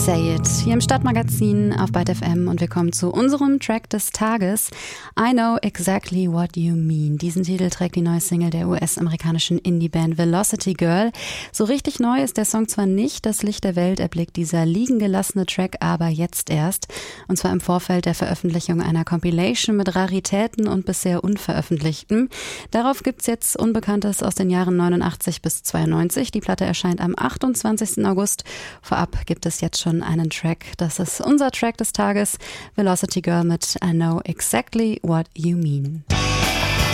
Say It, hier im Stadtmagazin auf Byte FM, und wir kommen zu unserem Track des Tages, I Know Exactly What You Mean. Diesen Titel trägt die neue Single der US-amerikanischen Indie-Band Velocity Girl. So richtig neu ist der Song zwar nicht, das Licht der Welt erblickt dieser liegen gelassene Track aber jetzt erst, und zwar im Vorfeld der Veröffentlichung einer Compilation mit Raritäten und bisher Unveröffentlichtem. Darauf gibt's jetzt Unbekanntes aus den Jahren 89 bis 92. Die Platte erscheint am 28. August. Vorab gibt es jetzt schon einen Track. Das ist unser Track des Tages. Velocity Girl mit I Know Exactly What You Mean.